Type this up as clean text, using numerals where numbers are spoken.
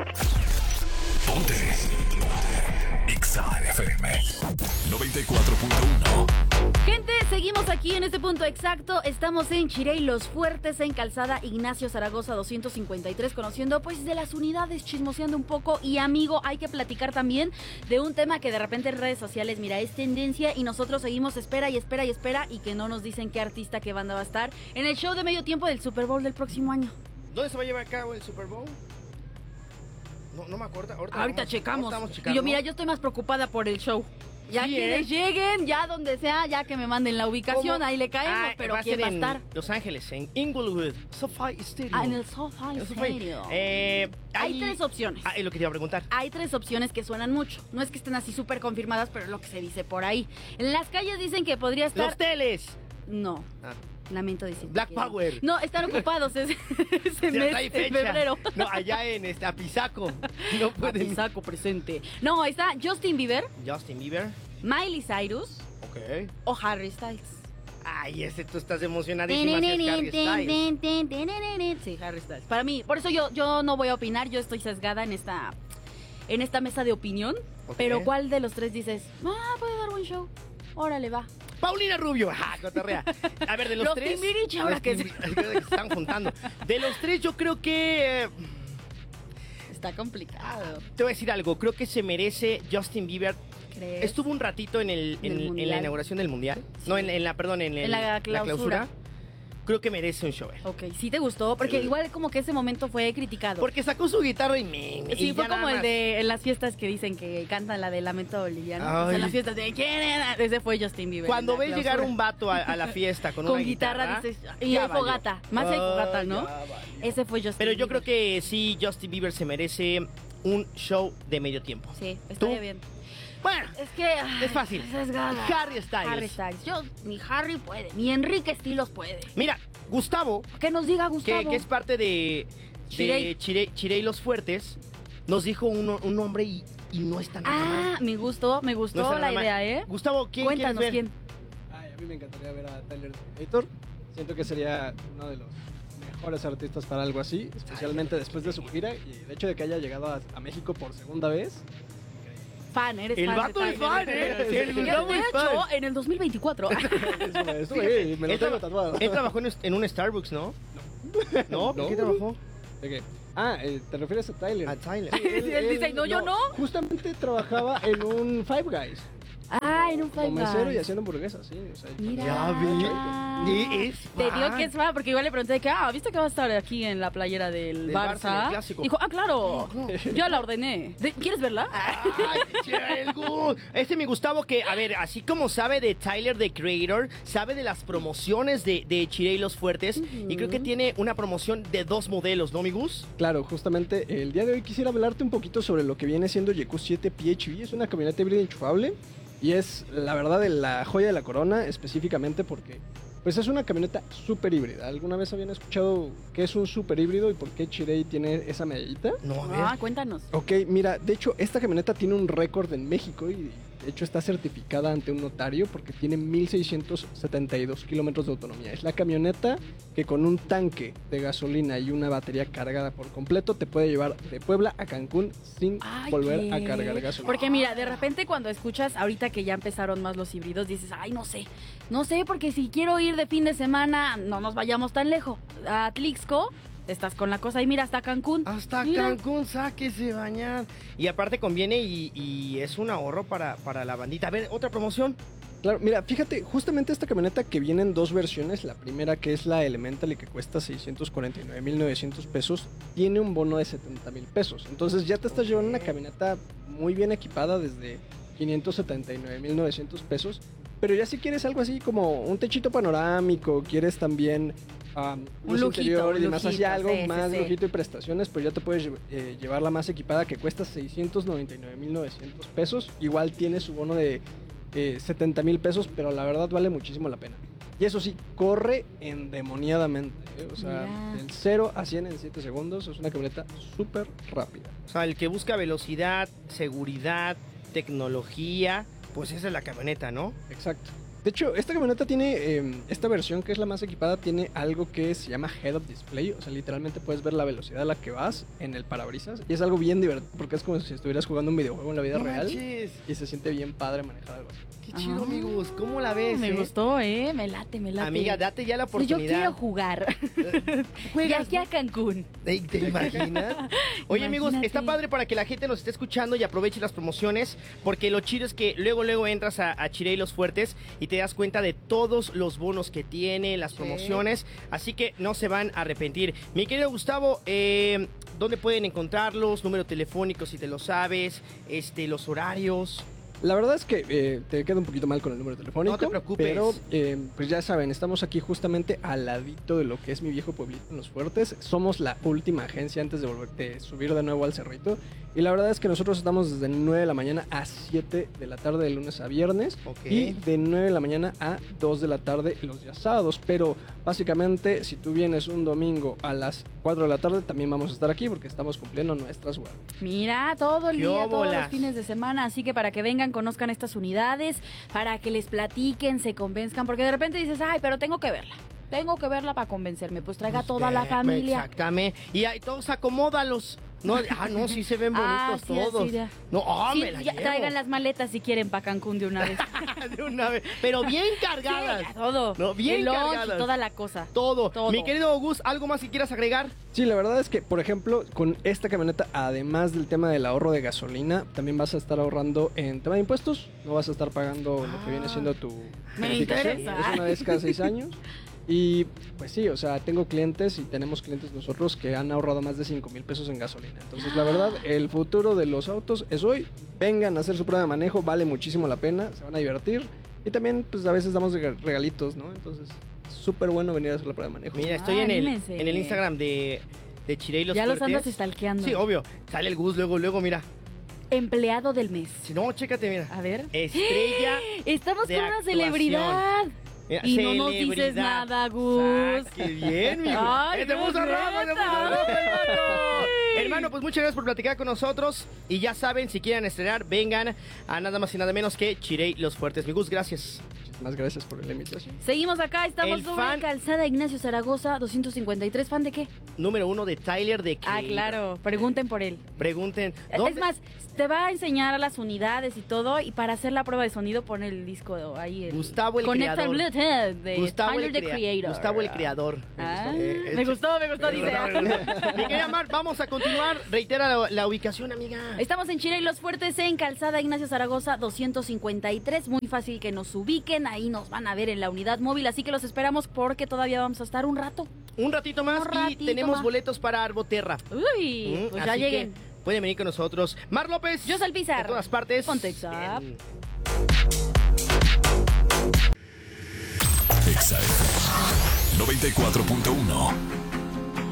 Ponte Exa FM 94.1. Gente, seguimos aquí en este punto exacto. Estamos en Chirey Los Fuertes, en Calzada Ignacio Zaragoza 253, conociendo pues de las unidades, chismoseando un poco. Y amigo, hay que platicar también de un tema que de repente en redes sociales, mira, es tendencia y nosotros seguimos espera y que no nos dicen qué artista, qué banda va a estar en el show de medio tiempo del Super Bowl del próximo año. ¿Dónde se va a llevar a cabo el Super Bowl? No me acuerdo. Ahorita checamos. Checando. Y yo, mira, yo estoy más preocupada por el show. Ya Sí, quienes lleguen, ya donde sea, ya que me manden la ubicación, ¿Cómo? ahí le caemos, pero ¿quién va a estar? Los Ángeles, en Inglewood, SoFi Stadium. En el SoFi Stadium. Hay tres opciones. Es lo que te iba a preguntar. Hay tres opciones que suenan mucho. No es que estén así súper confirmadas, pero es lo que se dice por ahí. En las calles dicen que podría estar... Los teles. No. Ah. Lamento decir. Black Power. No, están ocupados ese Ya mes, no hay en fecha. febrero. No, allá en Apizaco. No pueden. Saco presente. No, está Justin Bieber, Justin Bieber. Miley Cyrus Ok. o Harry Styles. Ay, tú estás emocionadísima. Si es Harry Styles. Sí, Harry Styles. Para mí, por eso yo no voy a opinar, yo estoy sesgada en esta mesa de opinión. Ok. Pero ¿cuál de los tres dices? Puede dar buen show. Órale, va. Paulina Rubio. Cotorrea. A ver, de los tres. Timbiriche, ahora los que Timbiriche, se están juntando. De los tres, yo creo que. Está complicado. Te voy a decir algo. Creo que se merece Justin Bieber. ¿Crees? Estuvo un ratito en la inauguración del mundial. Sí. No, en la clausura. Creo que merece un show. Ok, ¿sí te gustó? Porque Sí. igual como que ese momento fue criticado. Porque sacó su guitarra y Sí, y fue ya como nada el más. de en las fiestas que dicen que cantan la de Lamento Boliviano. O sea, Ay. en las fiestas de ¿quién era? Ese fue Justin Bieber. Cuando en la ves llegar clausura. un vato a la fiesta con Con una guitarra, dices, y ya hay valió. fogata, más hay fogata, ¿no? Ya valió. Ese fue Justin Pero yo Bieber. creo que sí, Justin Bieber se merece un show de medio tiempo. Sí, estaría ¿Tú? bien. Bueno, Es que... es fácil. Sesgada. Harry Styles. Harry Styles. Ni Harry puede, ni Enrique Estilos puede. Mira, Gustavo, Que nos diga que Gustavo. es parte de Chirey. Chirey Los Fuertes, nos dijo un nombre y no está nada mal. Me gustó No está la nada mal. idea, ¿eh? Gustavo, ¿quién Cuéntanos quieres ver? quién. Ay, a mí me encantaría ver a Tyler, The Creator. Siento que sería uno de los mejores artistas para algo así, especialmente después de su gira y el hecho de que haya llegado a México por segunda vez. Eres El fan. vato de es fan, Tyler. ¿eh? El De Gustavo es fan. hecho, en el 2024. Estuve ahí, me lo Él tengo traba- tatuado. Él trabajó en un Starbucks, ¿no? ¿No? ¿Por qué trabajó? ¿De qué? ¿Te refieres a Tyler? A Tyler. Sí, él dice, no, yo no. Justamente trabajaba en un Five Guys. En un Five Como mesero Guys. y haciendo hamburguesas, sí. O sea, Mira. Ya vi. Y es Te digo fan. que es fan, porque igual le pregunté que, ¿viste que va a estar aquí en la playera del Del Barça, en el Barça? clásico. Dijo, claro, yo la ordené. ¿Quieres verla? Ay, che, el Gus. Mi Gustavo que, a ver, así como sabe de Tyler, The Creator, sabe de las promociones de Chirey Los Fuertes, y creo que tiene una promoción de 2 modelos, ¿no, mi Gus? Claro, justamente el día de hoy quisiera hablarte un poquito sobre lo que viene siendo YQ7 PHEV. Es una camioneta híbrida enchufable y es, la verdad, de la joya de la corona, específicamente porque pues es una camioneta súper híbrida. ¿Alguna vez habían escuchado qué es un súper híbrido y por qué Chirey tiene esa medallita? No, a ver. Cuéntanos. Ok, mira, de hecho, esta camioneta tiene un récord en México y de hecho está certificada ante un notario porque tiene 1672 kilómetros de autonomía. Es la camioneta que con un tanque de gasolina y una batería cargada por completo te puede llevar de Puebla a Cancún sin volver a cargar gasolina. Porque mira, de repente cuando escuchas, ahorita que ya empezaron más los híbridos, dices, no sé, porque si quiero ir de fin de semana, no nos vayamos tan lejos. A Atlixco, estás con la cosa y mira, hasta Cancún. Hasta Mira. Cancún, sáquese bañar. Y aparte conviene y es un ahorro para la bandita. A ver, otra promoción. Claro, mira, fíjate, justamente esta camioneta que viene en 2 versiones, la primera que es la Elemental y que cuesta 649,900 pesos, tiene un bono de 70,000 pesos. Entonces ya te estás llevando una camioneta muy bien equipada desde 579,900 pesos. Pero ya si quieres algo así como un techito panorámico, quieres también Un luz lujito, interior y un demás, así lujito, algo sí, más sí, sí. lujito y prestaciones, pues ya te puedes llevar la más equipada que cuesta 699,900 pesos. Igual tiene su bono de 70,000 pesos, pero la verdad vale muchísimo la pena. Y eso sí, corre endemoniadamente, ¿eh? O sea, Mira. del 0 a 100 en 7 segundos. Es una camioneta súper rápida. O sea, el que busca velocidad, seguridad, tecnología, pues esa es la camioneta, ¿no? Exacto. De hecho, esta camioneta tiene, esta versión que es la más equipada, tiene algo que se llama Head-Up Display. O sea, literalmente puedes ver la velocidad a la que vas en el parabrisas. Y es algo bien divertido, porque es como si estuvieras jugando un videojuego en la vida No real. manches. Y se siente bien padre manejar algo así. Qué chido, Ah, amigos. ¿Cómo la ves? Me gustó, me late. Amiga, date ya la Sí, yo quiero oportunidad. jugar. De Juegas, aquí a Cancún. Ey, ¿te imaginas? Oye, amigos, Imagínate. está padre para que la gente nos esté escuchando y aproveche las promociones, porque lo chido es que luego entras a Chirey Los Fuertes y te das cuenta de todos los bonos que tiene, las promociones, así que no se van a arrepentir. Mi querido Gustavo, ¿dónde pueden encontrarlos? Número telefónico si te lo sabes, los horarios. La verdad es que te queda un poquito mal con el número telefónico. No te preocupes. Pero, pues ya saben, estamos aquí justamente al ladito de lo que es mi viejo pueblito en Los Fuertes. Somos la última agencia antes de subir de nuevo al cerrito. Y la verdad es que nosotros estamos desde 9 de la mañana a 7 de la tarde de lunes a viernes. Ok. Y de 9 de la mañana a 2 de la tarde los días sábados. Pero básicamente, si tú vienes un domingo a las 4 de la tarde, también vamos a estar aquí porque estamos cumpliendo nuestras huelgas. Mira, todo el ¡Qué día, todos óbolas! los fines de semana, así que para que vengan, conozcan estas unidades, para que les platiquen, se convenzcan, porque de repente dices, ay, pero tengo que verla para convencerme, pues traiga toda la familia. Exactamente. Y ahí todos acomódalos. No, no, sí se ven bonitos sí, todos. así ya. No, Sí, me la ya llevo. traigan las maletas si quieren para Cancún de una vez. De una vez. Pero bien cargadas. Sí, todo. No, bien el lunch cargadas. y toda la cosa. Todo. Todo. Mi querido Gus, ¿algo más que quieras agregar? Sí, la verdad es que, por ejemplo, con esta camioneta, además del tema del ahorro de gasolina, también vas a estar ahorrando en tema de impuestos. No vas a estar pagando lo que viene siendo tu Me verificación. interesa. Es una vez cada 6 años. Y pues sí, o sea, tengo clientes y tenemos clientes nosotros que han ahorrado más de 5,000 pesos en gasolina. Entonces, la verdad, el futuro de los autos es hoy. Vengan a hacer su prueba de manejo, vale muchísimo la pena, se van a divertir. Y también, pues a veces damos regalitos, ¿no? Entonces, súper bueno venir a hacer la prueba de manejo. Mira, estoy en el anímense. Instagram de Chirey Los Ya los Fuertes. andas stalkeando. Sí, obvio. Sale el Gus luego, mira. Empleado del mes. Si no, chécate, mira. A ver. Estrella. Estamos de con una actuación. celebridad. Mira, Y no nos dices celebridad. nada, Gus. ¡Qué bien, mi Gus! Ay, ¡Te puso Gus, rojo, te neta. puso rojo, hermano! Hermano, pues muchas gracias por platicar con nosotros. Y ya saben, si quieren estrenar, vengan a nada más y nada menos que Chirey Los Fuertes. Mi Gus, gracias. Muchísimas gracias por la invitación. Seguimos acá, estamos El sobre fan- Calzada Ignacio Zaragoza 253. ¿Fan de qué? Número 1 de Tyler, de Ah, Creator. claro. Pregunten por él. Pregunten. Es más, te va a enseñar las unidades y todo. Y para hacer la prueba de sonido, pon el disco ahí. Gustavo el Conecta creador. el Bluetooth de Gustavo Tyler el, the Creator. Gustavo el creador. Ah, Eh, me gustó, dice. Mi querida Mar, vamos a continuar. Reitera la ubicación, amiga. Estamos en Chirey Los Fuertes, en Calzada Ignacio Zaragoza 253. Muy fácil que nos ubiquen. Ahí nos van a ver en la unidad móvil. Así que los esperamos porque todavía vamos a estar un rato. Un ratito más Un y ratito tenemos más. boletos para Arboterra. Uy, pues ya Así lleguen. que pueden venir con nosotros. Mar López. Yo soy el Pizar. En todas partes. Ponte Exa. Bien. Exa FM 94.1.